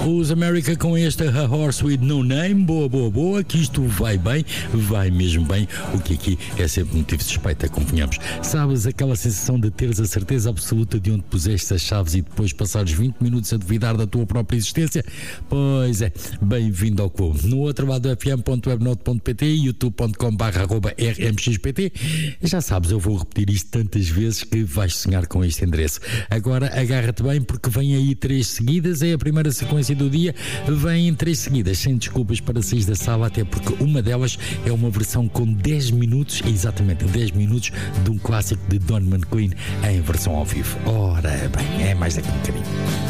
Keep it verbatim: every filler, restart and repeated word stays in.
Os America com este A Horse With No Name. Boa, boa, boa, que isto vai bem, vai mesmo bem, o que aqui é sempre motivo de suspeita, convenhamos. Sabes aquela sensação de teres a certeza absoluta de onde puseste as chaves e depois passares vinte minutos a duvidar da tua própria existência? Pois é, bem-vindo ao clube. No outro lado, f m ponto webnote ponto p t, youtube ponto com barra arroba r m x p t. Já sabes, eu vou repetir isto tantas vezes que vais sonhar com este endereço. Agora agarra-te bem, porque vem aí três seguidas, é a primeira sequência do dia, vem em três seguidas, sem desculpas para sair da sala, até porque uma delas é uma versão com dez minutos, exatamente dez minutos, de um clássico de Don McLean em versão ao vivo. Ora bem, é mais daqui um bocadinho.